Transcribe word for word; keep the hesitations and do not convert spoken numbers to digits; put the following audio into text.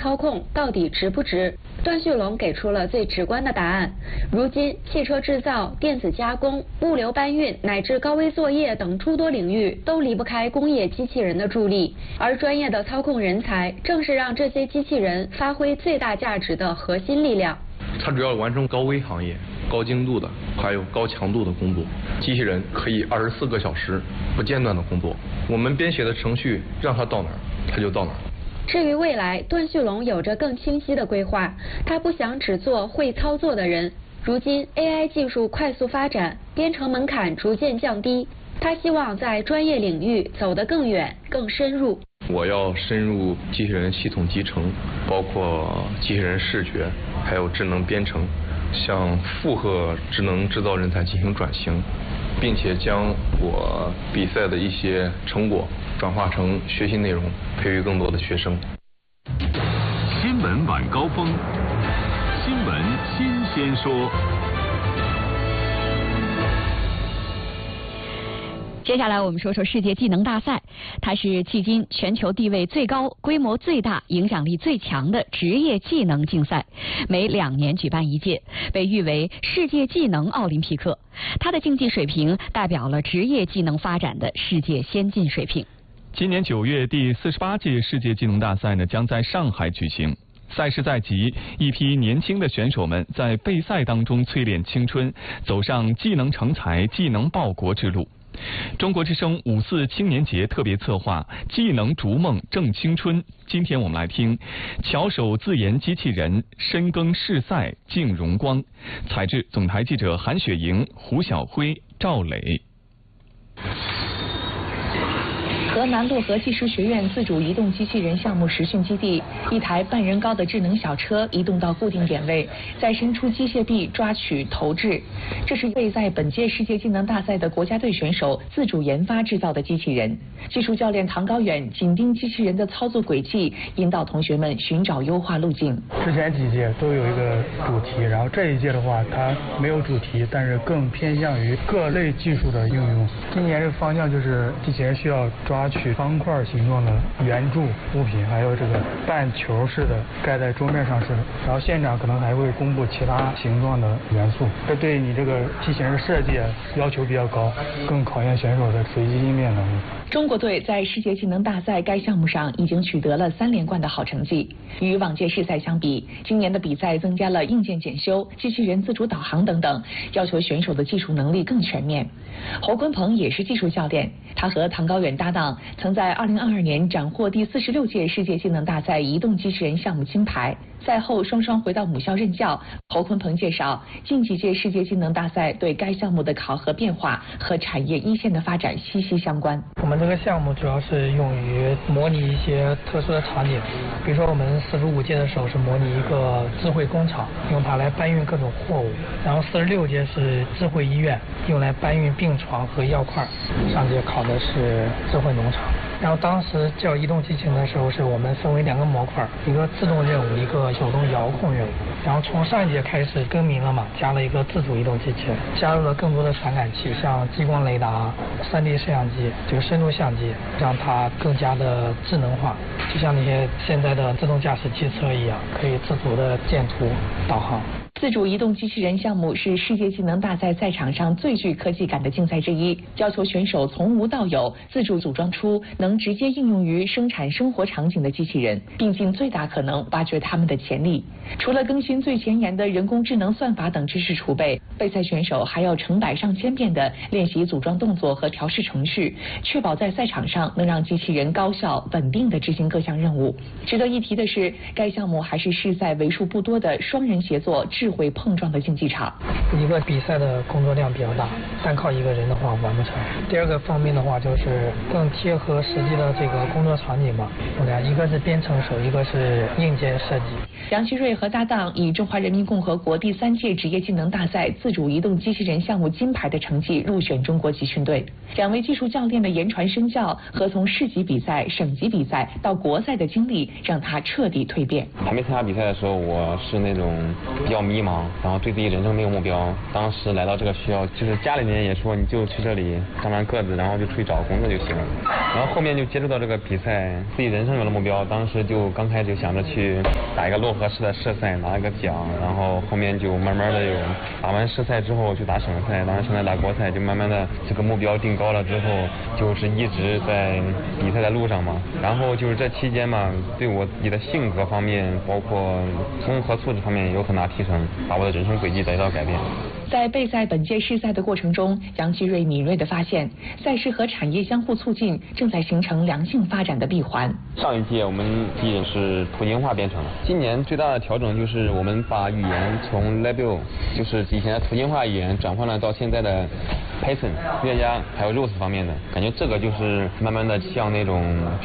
操控到底值不值？段旭龙给出了最直观的答案。如今，汽车制造、电子加工、物流搬运乃至高危作业等诸多领域都离不开工业机器人的助力，而专业的操控人才正是让这些机器人发挥最大价值的核心力量。 它主要完成高危行业、高精度的还有高强度的工作，机器人可以二十四个小时不间断的工作，我们编写的程序让它到哪儿它就到哪儿。 至于未来，段旭龙有着更清晰的规划，他不想只做会操作的人。如今 A I 技术快速发展，编程门槛逐渐降低，他希望在专业领域走得更远、更深入。 我要深入机器人系统集成，包括机器人视觉，还有智能编程，向复合智能制造人才进行转型，并且将我比赛的一些成果转化成学习内容，培育更多的学生。 新闻晚高峰，新闻新鲜说。 接下来我们说说世界技能大赛，它是迄今全球地位最高、规模最大、影响力最强的职业技能竞赛，每两年举办一届，被誉为世界技能奥林匹克。它的竞技水平代表了职业技能发展的世界先进水平。 今年九月，第四十八届世界技能大赛呢将在上海举行。赛事在即，一批年轻的选手们在备赛当中淬炼青春，走上技能成才、技能报国之路。中国之声五四青年节特别策划技能逐梦正青春，今天我们来听巧手自研机器人深耕试赛竞荣光，采制总台记者韩雪莹、胡晓辉、赵磊。 河南漯河技术学院自主移动机器人项目实训基地，一台半人高的智能小车移动到固定点位，再伸出机械臂抓取投掷。这是为在本届世界技能大赛的国家队选手自主研发制造的机器人。技术教练唐高远紧盯机器人的操作轨迹，引导同学们寻找优化路径。 之前几届都有一个主题，然后这一届的话它没有主题，但是更偏向于各类技术的应用。今年这个方向就是机器人需要抓取方块形状的圆柱物品，还有这个半球式的盖在桌面上式的，然后现场可能还会公布其他形状的元素，这对你这个机器人的设计要求比较高，更考验选手的随机应变能力。 中国队在世界技能大赛该项目上已经取得了三连冠的好成绩。与往届试赛相比，今年的比赛增加了硬件检修、机器人自主导航等等，要求选手的技术能力更全面。侯坤鹏也是技术教练，他和唐高远搭档，曾在二零二二年斩获第四十六届世界技能大赛移动机器人项目金牌。赛后双双回到母校任教。侯坤鹏介绍，近几届世界技能大赛对该项目的考核变化和产业一线的发展息息相关。 我们这个项目主要是用于模拟一些特殊的场景，比如说我们四十五届的时候是模拟一个智慧工厂，用它来搬运各种货物，然后四十六届是智慧医院，用来搬运病床和药块，上届考的是智慧农场。然后当时叫移动机器人的时候，是我们分为两个模块，一个自动任务，一个手动遥控任务。然后从上一届开始更名了嘛，加了一个自主移动机器人，加入了更多的传感器，像激光雷达、三 D 摄像机，这个深度相机，让它更加的智能化，就像那些现在的自动驾驶汽车一样，可以自主的见图、导航。 自主移动机器人项目是世界技能大赛赛场上最具科技感的竞赛之一，要求选手从无到有，自主组装出能直接应用于生产生活场景的机器人，并尽最大可能挖掘他们的潜力。除了更新最前沿的人工智能算法等知识储备，备赛选手还要成百上千遍的练习组装动作和调试程序，确保在赛场上能让机器人高效稳定地执行各项任务。值得一提的是，该项目还是试赛为数不多的双人协作智慧碰撞的竞技场。 一个比赛的工作量比较大，单靠一个人的话完不成。第二个方面的话，就是更贴合实际的这个工作场景吧。一个是编程手，一个是硬件设计。 杨奇瑞和搭档以中华人民共和国第三届职业技能大赛自主移动机器人项目金牌的成绩入选中国集训队。两位技术教练的言传身教和从市级比赛、省级比赛到国赛的经历，让他彻底蜕变。 还没参加比赛的时候，我是那种比较迷茫，然后对自己人生没有目标。当时来到这个学校，就是家里面也说你就去这里干完个子，然后就出去找工作就行了。然后后面面就接触到这个比赛，自己人生有了目标，当时就刚开始就想着去打一个漯河市的市赛，拿一个奖，然后后面就慢慢的有打完市赛之后去打省赛，当然现在打国赛，就慢慢的这个目标定高了之后，就是一直在比赛的路上嘛。然后就是这期间嘛，对我自己的性格方面，包括综合素质方面有很大提升，把我的人生轨迹得到改变。 在备赛本届世赛的过程中，杨继瑞敏锐地发现，赛事和产业相互促进，正在形成良性发展的闭环。 上一届我们第一是图形化编程，今年最大的调整就是我们把语言从 Label 就是以前的图形化语言转换了到现在的 Python、月加还有 Rust 方面的，感觉这个就是慢慢的向那种